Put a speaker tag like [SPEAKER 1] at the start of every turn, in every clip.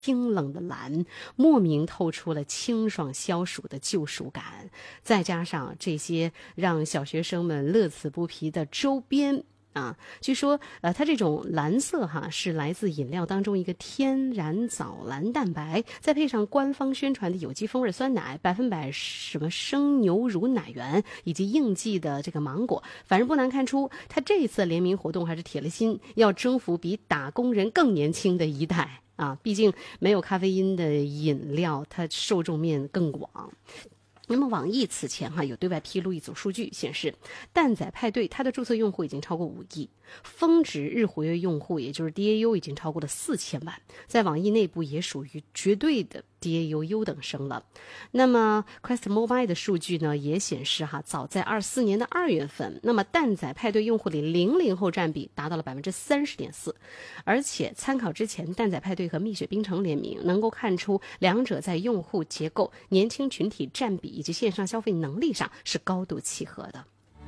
[SPEAKER 1] 冰冷的蓝，莫名透出了清爽消暑的救赎感。再加上这些让小学生们乐此不疲的周边据说它这种蓝色是来自饮料当中一个天然藻蓝蛋白，再配上官方宣传的有机风味酸奶，100%什么生牛乳奶源以及应季的这个芒果，反正不难看出它这一次联名活动还是铁了心要征服比打工人更年轻的一代毕竟没有咖啡因的饮料它受众面更广。那么网易此前有对外披露一组数据显示，蛋仔派对它的注册用户已经超过5亿，峰值日活跃用户也就是 DAU 已经超过了4000万，在网易内部也属于绝对的 DAU 优等生了。那么 Quest Mobile 的数据呢也显示早在24年的2月份，那么蛋仔派对用户里00后占比达到了 30.4%， 而且参考之前蛋仔派对和蜜雪冰城联名，能够看出两者在用户结构、年轻群体占比以及线上消费能力上是高度契合的。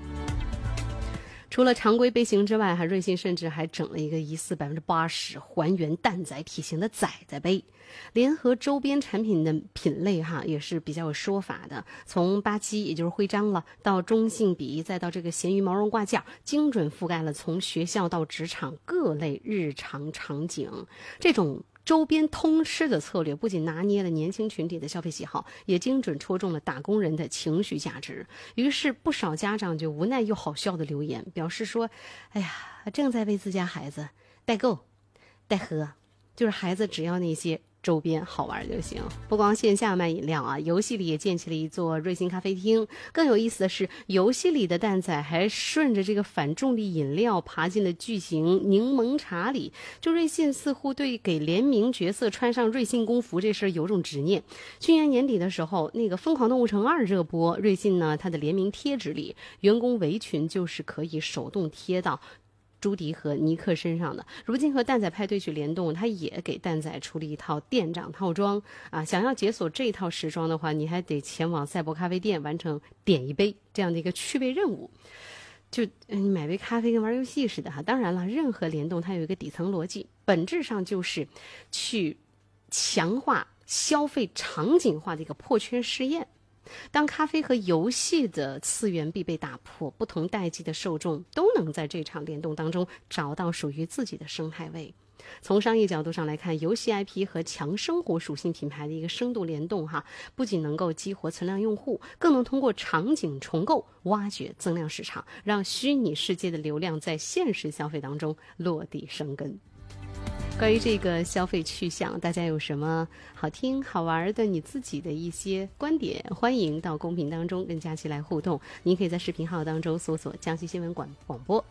[SPEAKER 1] 除了常规杯型之外，瑞幸甚至还整了一个疑似 80% 还原蛋仔体型的仔仔杯。联合周边产品的品类也是比较有说法的，从巴基也就是徽章了，到中性笔，再到这个咸鱼毛绒挂件，精准覆盖了从学校到职场各类日常场景。这种周边通吃的策略不仅拿捏了年轻群体的消费喜好，也精准戳中了打工人的情绪价值。于是不少家长就无奈又好笑的留言，表示说正在为自家孩子代购代喝，就是孩子只要那些周边好玩就行。不光线下卖饮料游戏里也建起了一座瑞幸咖啡厅。更有意思的是，游戏里的蛋仔还顺着这个反重力饮料爬进了巨型柠檬茶里。就瑞幸似乎对给联名角色穿上瑞幸工服这事有种执念。去年年底的时候，那个《疯狂动物城2》热播，瑞幸呢它的联名贴纸里，员工围裙就是可以手动贴到朱迪和尼克身上的。如今和蛋仔派对去联动，他也给蛋仔出了一套店长套装想要解锁这套时装的话，你还得前往赛博咖啡店完成点一杯这样的一个趣味任务。就你买杯咖啡跟玩游戏似的当然了，任何联动它有一个底层逻辑，本质上就是去强化消费场景化的一个破圈试验。当咖啡和游戏的次元壁被打破，不同代际的受众都能在这场联动当中找到属于自己的生态位。从商业角度上来看，游戏 IP 和强生活属性品牌的一个深度联动不仅能够激活存量用户，更能通过场景重构挖掘增量市场，让虚拟世界的流量在现实消费当中落地生根。关于这个消费去向，大家有什么好听好玩的你自己的一些观点，欢迎到公屏当中跟佳琪来互动。您可以在视频号当中搜索江西新闻广播。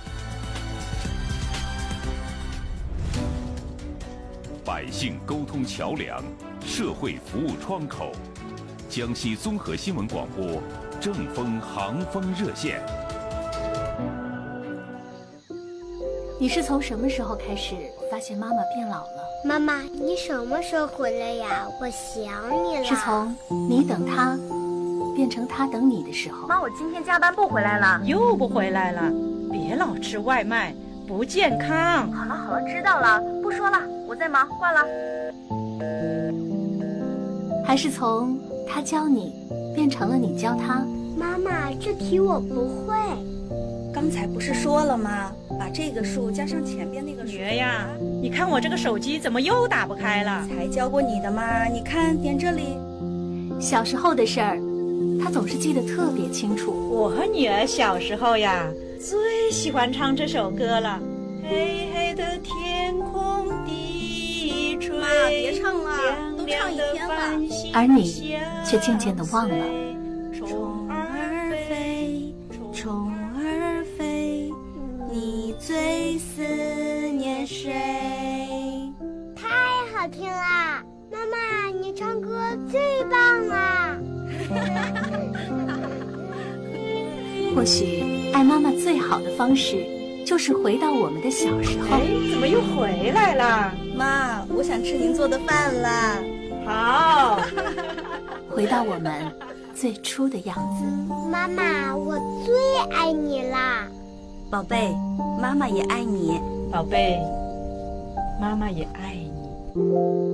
[SPEAKER 2] 百姓沟通桥梁，社会服务窗口，江西综合新闻广播正风航风热线。
[SPEAKER 3] 你是从什么时候开始发现妈妈变老了？
[SPEAKER 4] 妈妈，你什么时候回来呀？我想你了。
[SPEAKER 3] 是从你等他变成他等你的时候。
[SPEAKER 5] 妈，我今天加班不回来了。
[SPEAKER 6] 又不回来了，别老吃外卖，不健康。
[SPEAKER 5] 好了，知道了，不说了，我在忙，挂了。
[SPEAKER 3] 还是从他教你变成了你教他？
[SPEAKER 4] 妈妈，这题我不会。
[SPEAKER 7] 刚才不是说了吗？把这个数加上前边那个数。
[SPEAKER 6] 女儿呀，你看我这个手机怎么又打不开了？
[SPEAKER 7] 才教过你的嘛，你看点这里。
[SPEAKER 3] 小时候的事儿，他总是记得特别清楚。
[SPEAKER 6] 我和女儿小时候呀，最喜欢唱这首歌了。黑黑的天空低垂，
[SPEAKER 7] 妈，别唱了，都唱一天了。
[SPEAKER 3] 而你却渐渐地忘了。
[SPEAKER 7] 虫儿飞，虫儿飞，你最思念谁？
[SPEAKER 4] 太好听啦！妈妈，你唱歌最棒啦！
[SPEAKER 3] 或许爱妈妈最好的方式就是回到我们的小时候。
[SPEAKER 6] 怎么又回来了？
[SPEAKER 7] 妈，我想吃您做的饭了。
[SPEAKER 6] 好。
[SPEAKER 3] 回到我们最初的样子。
[SPEAKER 4] 妈妈，我最爱你啦！
[SPEAKER 7] 宝贝，妈妈也爱你。
[SPEAKER 6] 宝贝，妈妈也爱你。